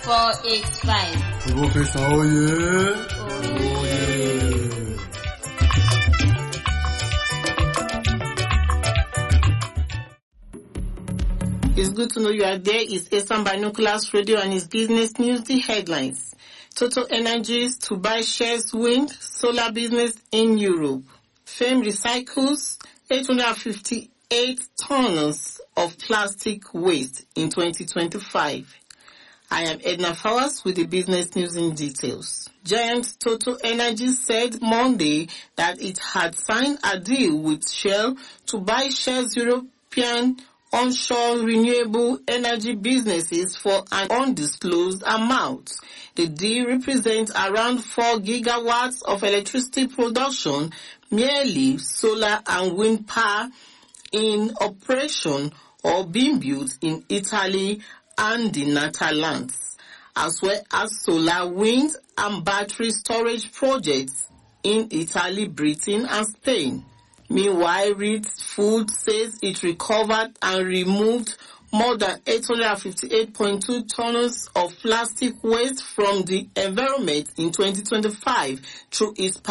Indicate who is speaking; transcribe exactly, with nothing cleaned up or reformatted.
Speaker 1: four eight five.
Speaker 2: Provocation, oh yeah.
Speaker 1: Oh,
Speaker 2: Oh yeah.
Speaker 3: It's good to know you are there. It's Eastern Binoculars Radio and it's business news, the headlines. Total Energies to buy shares wind, solar business in Europe. Fame recycles eight hundred fifty-eight tons of plastic waste in twenty twenty-five. I am Edna Fowers with the business news in details. Giant Total Energies said Monday that it had signed a deal with Shell to buy Shell's European onshore renewable energy businesses for an undisclosed amount. The deal represents around four gigawatts of electricity production, merely solar and wind power in operation or being built in Italy and the Netherlands, as well as solar, wind and battery storage projects in Italy, Britain and Spain. Meanwhile, Reed Food says it recovered and removed more than eight hundred fifty-eight point two tons of plastic waste from the environment in twenty twenty-five through its